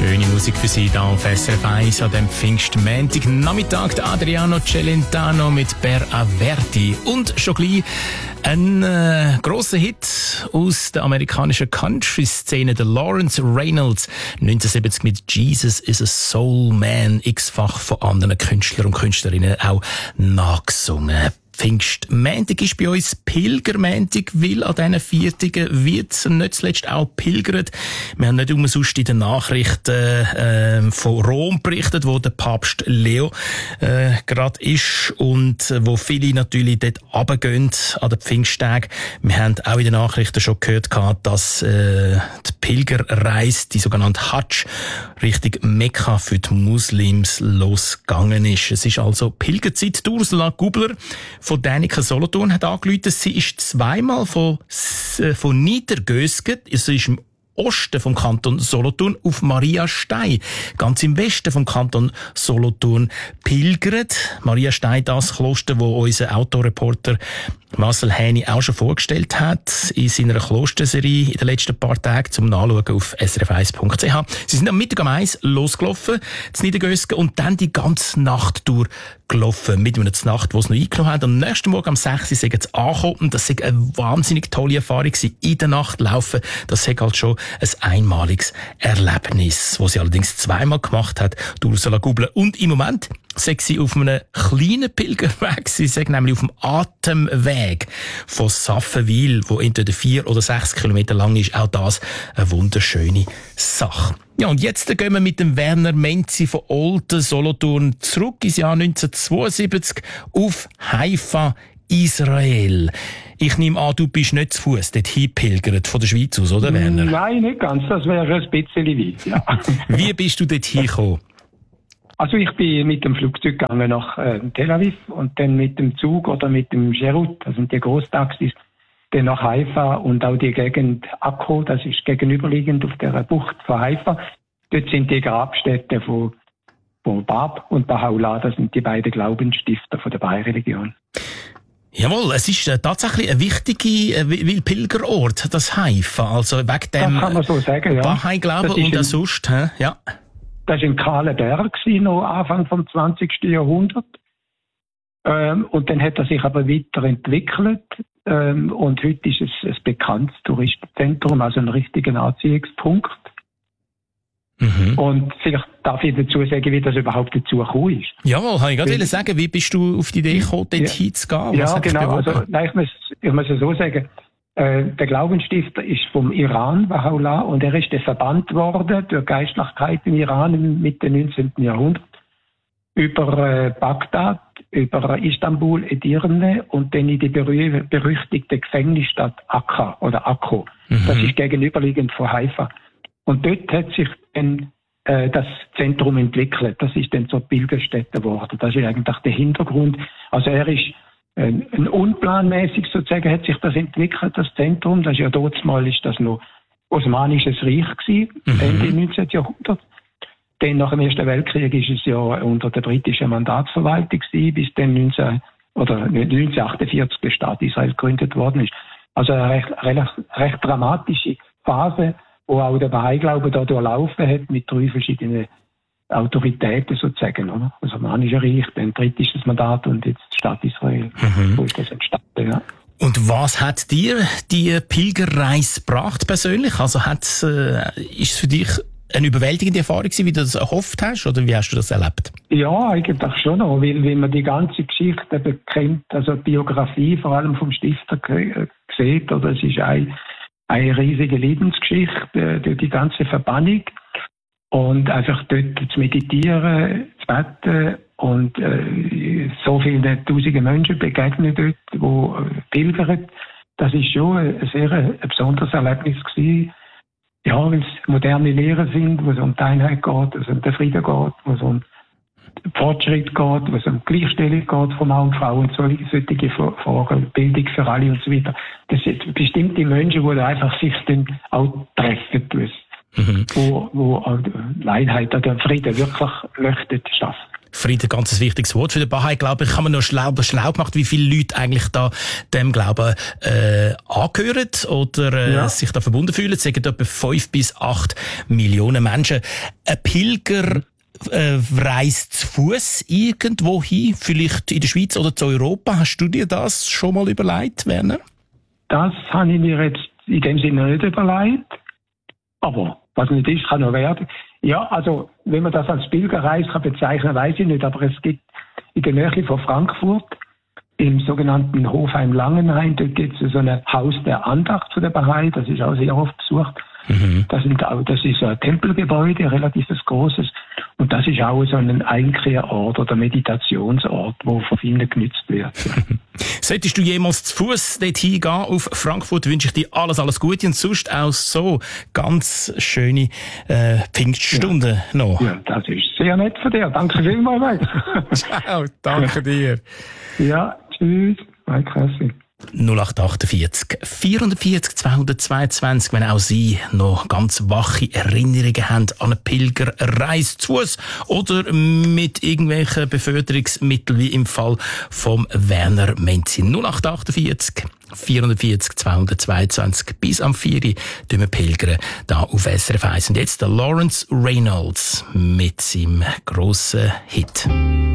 Schöne Musik für Sie hier auf SRF 1 an dem Pfingstmontag Nachmittag. Adriano Celentano mit Per Averti. Und schon gleich ein grosser Hit aus der amerikanischen Country-Szene, der Lawrence Reynolds, 1970 mit Jesus is a Soul Man, x-fach von anderen Künstlern und Künstlerinnen auch nachgesungen. Pfingstmontag ist bei uns Pilgermontag, weil an diesen Viertagen wird nicht zuletzt auch pilgert. Wir haben nicht umsonst in den Nachrichten von Rom berichtet, wo der Papst Leo gerade ist und wo viele natürlich dort runtergehen an den Pfingsttagen. Wir haben auch in den Nachrichten schon gehört, dass die Pilgerreise, die sogenannte Hajj, Richtung Mekka für die Muslims losgegangen ist. Es ist also Pilgerzeit. Ursula Gubler von Däniken Solothurn hat angerufen. Sie ist zweimal von Niedergösgen, also ist im Osten vom Kanton Solothurn, auf Mariastein, ganz im Westen vom Kanton Solothurn, pilgert. Mariastein, das Kloster, wo unser Autoreporter Marcel Häni auch schon vorgestellt hat in seiner Klosterserie in den letzten paar Tagen zum Nachschauen auf srf1.ch. Sie sind am Mittag um 1 losgelaufen, zu Niedergösgen, und dann die ganze Nacht durchgelaufen. Mit einer Nacht, die sie noch eingenommen haben. Am nächsten Morgen um 6 Uhr sind sie angekommen, und das war eine wahnsinnig tolle Erfahrung gewesen. In der Nacht laufen, das ist halt schon ein einmaliges Erlebnis, das sie allerdings zweimal gemacht hat, Ursula Gubler. Und im Moment sei sie auf einem kleinen Pilgerweg. Sie sei nämlich auf dem Atemweg von Saffenwil, wo entweder 4 oder 6 Kilometer lang ist. Auch das eine wunderschöne Sache. Ja, und jetzt gehen wir mit dem Werner Menzi von Olten, Solothurn, zurück ins Jahr 1972 auf Haifa, Israel. Ich nehme an, du bist nicht zu Fuß dort hingepilgert von der Schweiz aus, oder Werner? Nein, nicht ganz. Das wäre ein bisschen weit, ja. Wie bist du dort hingekommen? Also ich bin mit dem Flugzeug gegangen nach Tel Aviv und dann mit dem Zug oder mit dem Sherut, das sind die Grosstaxis, dann nach Haifa und auch die Gegend Akko, das ist gegenüberliegend auf der Bucht von Haifa. Dort sind die Grabstätten von Bab und Baha'u'llah, das sind die beiden Glaubensstifter von der Bahai-Religion. Jawohl, es ist tatsächlich ein wichtiger Pilgerort, das Haifa, also wegen dem das kann man so sagen, ja. Bahai-Glauben und auch sonst, ja. Das war ein kahler Berg, noch Anfang vom 20. Jahrhundert. Und dann hat er sich aber weiterentwickelt. Und heute ist es ein bekanntes Touristenzentrum, also ein richtiger Anziehungspunkt. Mhm. Und vielleicht darf ich dazu sagen, wie das überhaupt dazu gekommen ist. Jawohl, habe ich gerade sagen, wie bist du auf die Idee gekommen, dort hinzugehen? Ja, genau. Also, nein, ich muss es so sagen. Der Glaubensstifter ist vom Iran, Baha'u'llah, und er ist verbannt worden durch Geistlichkeit im Iran Mitte 19. Jahrhundert über Bagdad, über Istanbul, Edirne und dann in die berüchtigte Gefängnisstadt Akka oder Akko. Mhm. Das ist gegenüberliegend von Haifa. Und dort hat sich dann das Zentrum entwickelt. Das ist dann zur Pilgerstätte geworden. Das ist eigentlich der Hintergrund. Also er ist unplanmäßig sozusagen hat sich das entwickelt, das Zentrum. Das ist ja damals ist das noch Osmanisches Reich gewesen, Ende 19. Jahrhundert. Dann nach dem Ersten Weltkrieg ist es ja unter der britischen Mandatsverwaltung gewesen, bis dann 1948 der Staat Israel gegründet worden ist. Also eine recht dramatische Phase, wo auch der Bahai-Glaube da durchlaufen hat mit 3 verschiedenen Autoritäten sozusagen, oder? Das Osmanische Reich, dann britisches Mandat und jetzt Staat Israel. So ist das entstanden, ja. Und was hat dir die Pilgerreise gebracht persönlich? Also ist es für dich eine überwältigende Erfahrung gewesen, wie du das erhofft hast, oder wie hast du das erlebt? Ja, eigentlich schon noch, weil man die ganze Geschichte bekennt, also die Biografie vor allem vom Stifter sieht, oder es ist eine riesige Lebensgeschichte durch die ganze Verbannung. Und einfach dort zu meditieren, zu beten und so viele tausende Menschen begegnen dort, die pilgern, das ist schon ein sehr besonderes Erlebnis gewesen. Ja, weil es moderne Lehren sind, wo es um die Einheit geht, wo es um den Frieden geht, wo es um Fortschritt geht, wo es um Gleichstellung geht von Mann und Frau und solche Fragen, Bildung für alle und so weiter. Das sind bestimmte Menschen, die einfach sich dann auch treffen, wo die Einheit oder den Frieden wirklich möchten schaffen. Frieden, ganz ein wichtiges Wort für den Bahai. Glaube ich, kann man noch schlau gemacht, wie viele Leute eigentlich da dem Glauben angehören oder sich da verbunden fühlen. Es sind etwa 5 bis 8 Millionen Menschen. Ein Pilger reist zu Fuß irgendwo hin, vielleicht in der Schweiz oder zu Europa. Hast du dir das schon mal überlegt, Werner? Das habe ich mir jetzt in dem Sinne nicht überlegt. Aber was nicht ist, kann noch werden. Ja, also wenn man das als Pilgerreise bezeichnen, weiß ich nicht. Aber es gibt in der Nähe von Frankfurt, im sogenannten Hofheim-Langenhain, dort gibt es so ein Haus der Andacht zu der Bahai. Das ist auch sehr oft besucht. Das ist so ein Tempelgebäude, ein relativ großes. Und das ist auch so ein Einkehrort oder Meditationsort, wo von vielen genutzt wird. Solltest du jemals zu Fuß dort hingehen auf Frankfurt, wünsche ich dir alles Gute und sonst auch so ganz schöne Pfingststunden noch. Ja, das ist sehr nett von dir. Danke vielmals. Ciao, danke dir. Ja, tschüss. Bye, Kassi. 0848 440 222, wenn auch Sie noch ganz wache Erinnerungen haben an eine Pilgerreise zu Fuß oder mit irgendwelchen Beförderungsmitteln, wie im Fall vom Werner Menzi. 0848 440 222 bis am 4 Uhr wir pilgern da auf SRF 1. Und jetzt der Lawrence Reynolds mit seinem grossen Hit.